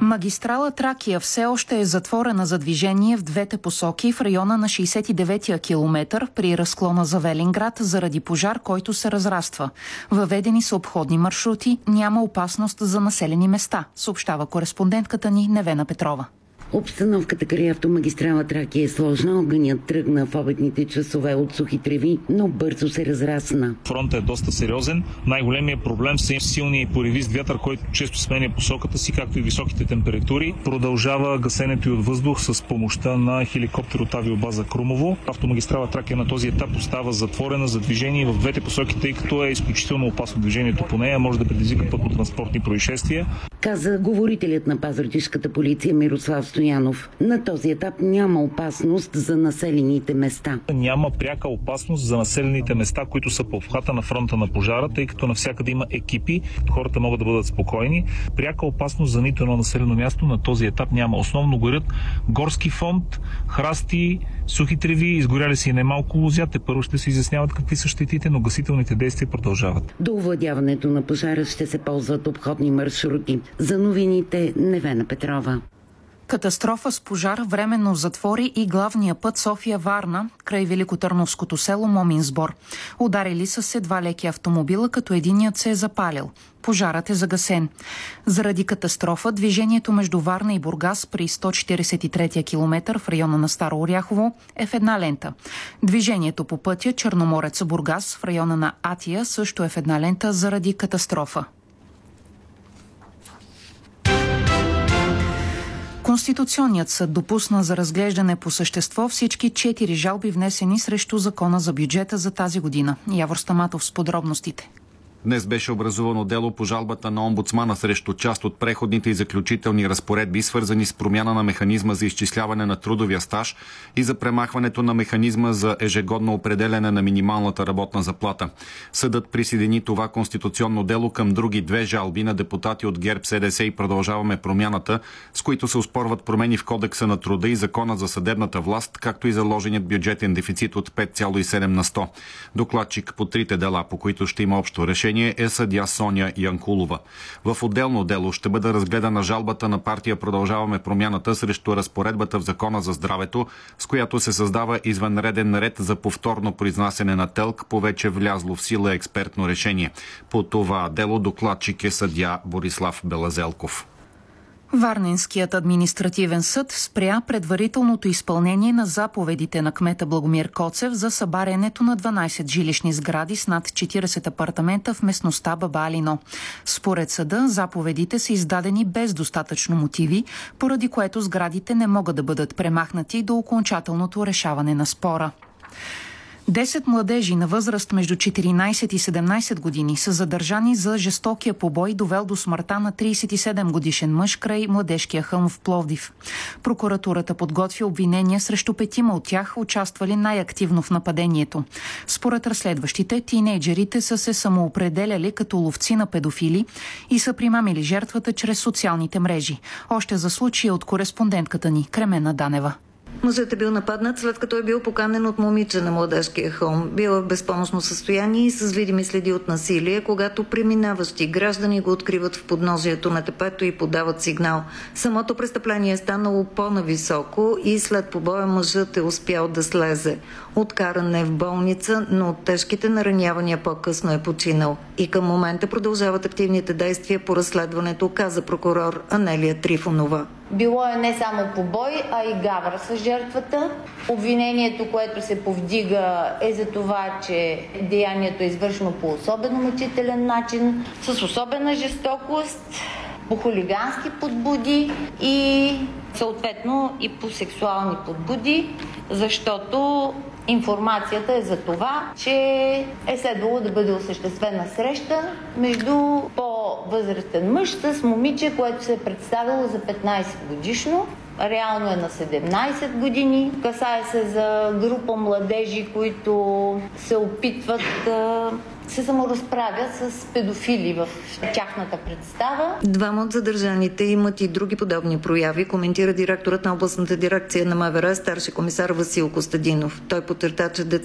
Магистрала Тракия все още е затворена за движение в двете посоки в района на 69-я километър при разклона за Велинград заради пожар, който се разраства. Въведени са обходни маршрути, няма опасност за населени места, съобщава кореспондентката ни Невена Петрова. Обстановката край автомагистрала Тракия е сложна. Огънят тръгна в обедните часове от Сухи треви, но бързо се разрасна. Фронтът е доста сериозен. Най-големият проблем са силния и поривист вятър, който често сменя посоката си, както и високите температури. Продължава гасенето и от въздух с помощта на хеликоптер от авиобаза Крумово. Автомагистрала Тракия на този етап остава затворена за движение в двете посоки, тъй като е изключително опасно движението по нея, може да предизвика пътно-транспортни происшествия. Каза говорителят на пазарджишката полиция Мирослав Стоянов. На този етап няма опасност за населените места. Няма пряка опасност за населените места, които са по обхвата на фронта на пожара, тъй като навсякъде има екипи, хората могат да бъдат спокойни. Пряка опасност за нито едно населено място на този етап няма. Основно горят горски фонд, храсти, сухи треви, изгоряли си и немалко лозя. Те първо ще се изясняват какви са щетите, но гасителните действия продължават. До овладяването на пожара ще се ползват обходни маршрути. За новините Невена Петрова. Катастрофа с пожар временно затвори и главния път София-Варна край великотърновското село Моминсбор. Ударили са се два леки автомобила, като единият се е запалил. Пожарът е загасен. Заради катастрофа движението между Варна и Бургас при 143-я километър в района на Старо Оряхово е в една лента. Движението по пътя Черноморец-Бургас в района на Атия също е в една лента заради катастрофа. Конституционният съд допусна за разглеждане по същество всички 4 жалби, внесени срещу закона за бюджета за тази година. Явор Стаматов с подробностите. Днес беше образувано дело по жалбата на омбудсмана срещу част от преходните и заключителни разпоредби, свързани с промяна на механизма за изчисляване на трудовия стаж и за премахването на механизма за ежегодно определяне на минималната работна заплата. Съдът присъедини това конституционно дело към други две жалби на депутати от ГЕРБ, СДС и Продължаваме промяната, с които се оспорват промени в Кодекса на труда и Закона за съдебната власт, както и заложеният бюджетен дефицит от 5,7 на 100. Докладчик по трите дела, по които ще има общо решение, е съдия Соня Янкулова. В отделно дело ще бъде разгледана жалбата на партия Продължаваме промяната срещу разпоредбата в Закона за здравето, с която се създава извънреден ред за повторно произнасяне на ТЕЛК по вече влязло в сила експертно решение. По това дело докладчик е съдия Борислав Белазелков. Варненският административен съд спря предварителното изпълнение на заповедите на кмета Благомир Коцев за събарянето на 12 жилищни сгради с над 40 апартамента в местността Баба Алино. Според съда, заповедите са издадени без достатъчно мотиви, поради което сградите не могат да бъдат премахнати до окончателното решаване на спора. 10 младежи на възраст между 14 и 17 години са задържани за жестокия побой, довел до смъртта на 37 годишен мъж край Младежкия хълм в Пловдив. Прокуратурата подготвя обвинения срещу 5 от тях, участвали най-активно в нападението. Според разследващите, тинейджерите са се самоопределяли като ловци на педофили и са примамили жертвата чрез социалните мрежи. Още за случая от кореспондентката ни Кремена Данева. Мъжът е бил нападнат, след като е бил поканен от момиче на Младежкия хълм. Бил е в безпомощно състояние и с видими следи от насилие, когато преминаващи граждани го откриват в подножието на тепето и подават сигнал. Самото престъпление е станало по-нависоко и след побоя мъжът е успял да слезе. Откаран е в болница, но от тежките наранявания по-късно е починал. И към момента продължават активните действия по разследването, каза прокурор Анелия Трифонова. Било е не само побой, а и гавра с жертвата. Обвинението, което се повдига, е за това, че деянието е извършено по особено мъчителен начин, с особена жестокост, по хулигански подбуди и съответно и по сексуални подбуди, защото информацията е за това, че е следвало да бъде осъществена среща между по-възрастен мъж с момиче, което се е представило за 15 годишно. Реално е на 17 години. Касае се за група младежи, които се опитват да се саморазправят с педофили в тяхната представа. Двама от задържаните имат и други подобни прояви, коментира директорът на областната дирекция на МВР, старши комисар Васил Костадинов. Той подчерта, че децата